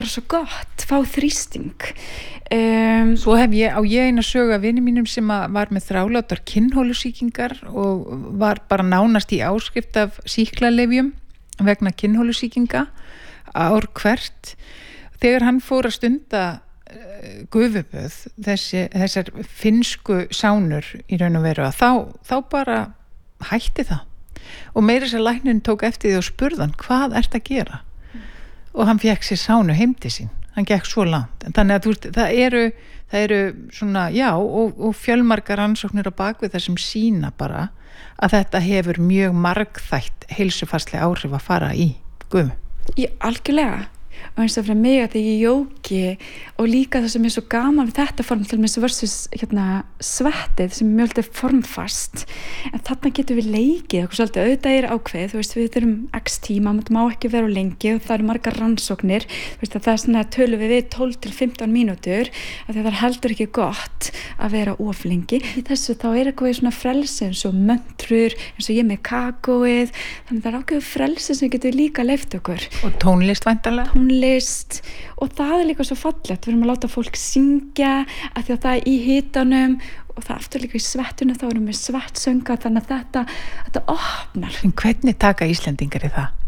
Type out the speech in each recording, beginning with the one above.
svo gott, fá þrýsting. Svo hef ég eina sögu af vini mínum sem var með þrálátar kynhólusýkingar og var bara nánast í áskrift af sýklalyfjum vegna kynhólusýkinga ár hvert. Þegar hann fór að stunda gufuböð, þessar finnsku sánur í raun og veru, þá bara hætti það. Og meira þess að læknirinn tók eftir því og spurði hann, hvað ert að gera? Og hann fékk sér sánu heim til sín. Hann gekk svo langt. En þannig að það eru svona, já, og fjölmargar rannsóknir á bakvið það sem sýna bara að þetta hefur mjög margþætt heilsufarsleg áhrif að fara í gufu. Algjörlega. Og eins og fyrir mig að þegar ég jóki og líka það sem svo gaman við þetta form til með versus svettið sem mjög formfast, en þarna getum við leikið okkur svolítið, auðvitað ákveð, við þurfum x tíma, það má ekki vera lengi og það eru margar rannsóknir, það er svona tölum við 12 til 15 mínútur af því að það er heldur ekki gott að vera of lengi. Í þessu þá eitthvað svona frelsi eins og möntrur, eins og ég með kakóið, þannig það ákveðu frelsi sem getur líka leyft okkur. Og tónlist væntanlega? Tónlist, og það er líka svo fallegt, við erum að láta fólk syngja af því að það er í hitanum og það aftur líka í svettunum, þá erum við svettsönga, þannig að þetta opnar. En hvernig taka Íslendingar í það?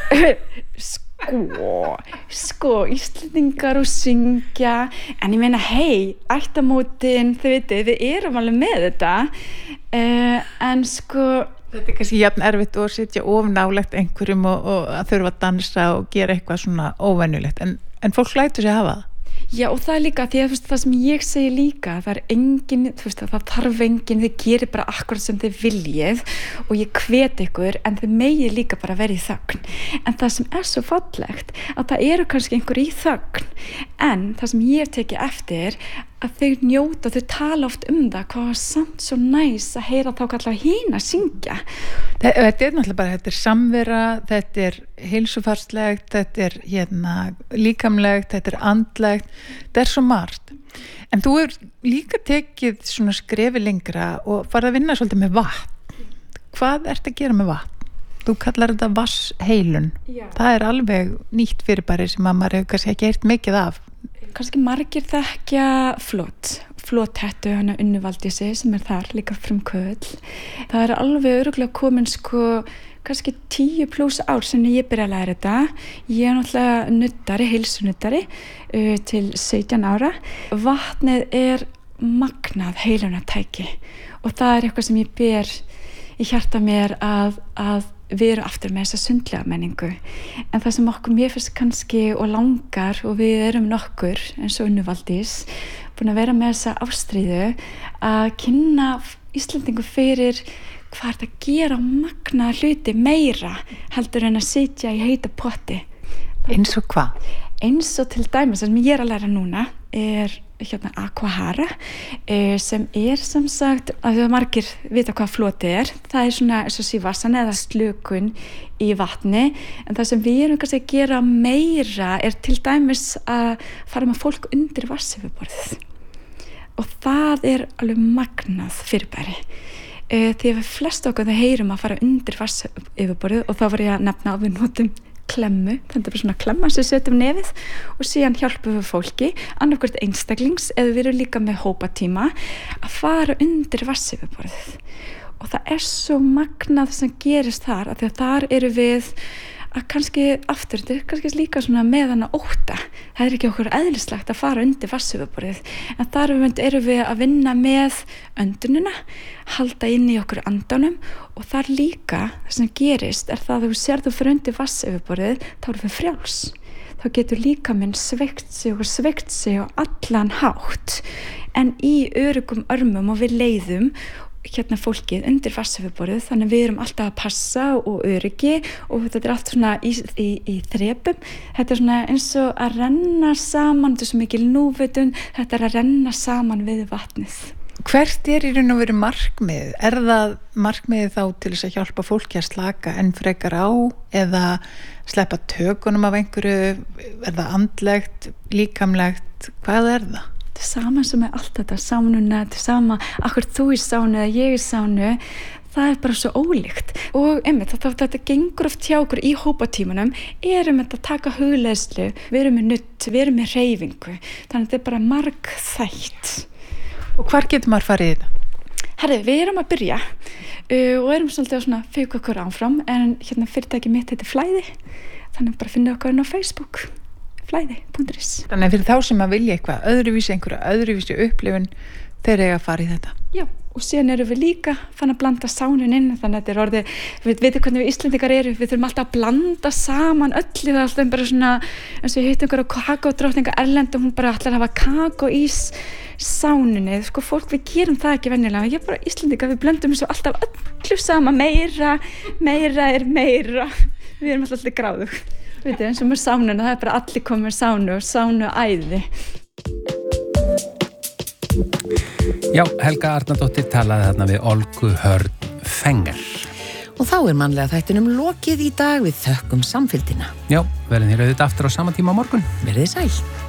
Sko, Íslendingar og syngja, en ég meina, ættamótin, þau vitið, við erum alveg með þetta, en sko þetta kannski jafn erfitt að sitja of nálægt einhverjum og að þurfa að dansa og gera eitthvað svona óvenjulegt, en fólk lætur sig hafa það. Já, og það er líka því að það sem ég segi líka, það er engin, það þarf engin, þið gerir bara akkurat sem þið viljið og ég hvet ykkur, en þið megið líka bara vera í þögn. En það sem svo fallegt, að það eru kannski einhver í þögn, en það sem ég teki eftir, að þau njóta, þau tala oft það, hvað var samt svo næs að heyra þá kallar hína syngja. Þetta er náttúrulega bara, þetta er samvera, þetta er heilsufarslegt, þetta er líkamlegt, þetta er andlegt, þetta er svo margt. En þú líka tekið svona skrefi lengra og farið að vinna svolítið með vatn. Hvað ertu að gera með vatn? Þú kallar þetta vassheilun. Já. Það er alveg nýtt fyrirbæri sem að maður hefur kannski ekki heyrt mikið af. Kannski margir þekkja flothettu hana Unnu Valdísi sem þar líka frumkvöðl. Það er alveg örugglega komin kannski 10+ ár sem ég byrja að læra þetta. Ég náttúrulega nuddari, heilsunuddari til 17 ára. Vatnið er magnað heilunartæki og það er eitthvað sem ég ber í hjarta mér að við erum aftur með þessa sundlega menningu, en það sem mér finnst kannski og langar, og við erum nokkur eins og Unnu Valdís búin að vera með þessa ástríðu að kynna Íslendingu fyrir hvað að gera magna hluti meira heldur en að sitja í heita potti. Eins og hvað? Eins og til dæmis, sem ég að læra núna er Aquahara, sem sem sagt, að því að margir vita hvað floti það er svona eins og sívasan eða slökun í vatni, en það sem við erum kannski að gera meira til dæmis að fara með fólk undir vatnsyfirborðið og það alveg magnað fyrirbæri. Því að við flest okkur það heyrum að fara undir vatnsyfirborðið og þá var ég að nefna að við notum klemmu, þetta er bara svona klemma sem setjum nefið og síðan hjálpum við fólki annarkvort einstaklings eða við erum líka með hópatíma að fara undir vatnsyfirborðið og það svo magnað sem gerist þar, af því að þar eru við að kannski aftur, þetta kannski líka svona með hana ótta, það ekki okkur eðlislegt að fara undir vatnsyfirborðið, en þar erum við að vinna með öndunina, halda inn í okkur andanum og þar líka það sem gerist það að þú sér þú fyrir undir vatnsyfirborðið, þá erum við frjáls. Þá getur líkaminn sveigt sig á allan hátt, en í öruggum örmum og við leiðum fólkið undir vatnsyfirborðið, þannig við erum alltaf að passa og öryggi og þetta allt svona í þrepum. Þetta svona eins og að renna saman, þetta svo mikil núvitund, þetta að renna saman við vatnið. Hvert í raun og veru markmið? Það markmiðið þá til þess að hjálpa fólki að slaka enn frekar á eða sleppa tökunum af einhverju, það andlegt, líkamlegt, hvað það? Sama sem allt þetta, sánuna, þetta sama, akkur þú í sánu eða ég í sánu, það bara svo ólíkt og einmitt þetta gengur oft hjá okkur í hópatímanum einmitt að taka hugleiðslu, við erum með nudd, við erum með hreyfingu, þannig að þetta bara margþætt. Og hvar getur maður farið í þetta? Herri, við erum að byrja og erum svolítið að svona fylgja okkur áfram en fyrirtæki mitt heitir Flæði, þannig bara finna okkur inn á Facebook, flæði.is. Þannig að fyrir þá sem að vilja eitthvað einhverja öðruvísi upplifun, þeir eiga að fara í þetta. Já, og síðan erum við líka fann að blanda sánun inn, þannig að þetta orðið, við veitum hvernig við Íslendingar eru, við þurfum alltaf að blanda saman öllu, það er alltaf bara svona, eins og ég hitt einhverja kakódrottninga erlendu, hún bara ætlar að hafa kakó í sánunni, sko fólk við gerum það ekki venjulega, ég bara Íslendingar, við blöndum þessu alltaf öllu sama, meira er meira, við erum alltaf gráðug, veitum, eins og með sánuna, það er bara allir komið sánu og sánuæði. Já, Helga Arnardóttir talaði þarna við Olgu Hörn Fenger. Og þá er mannlega þættinum lokið í dag, við þökkum samfylgdina. Já, verðum hér auðvitað aftur á sama tíma á morgun. Verðið sæl.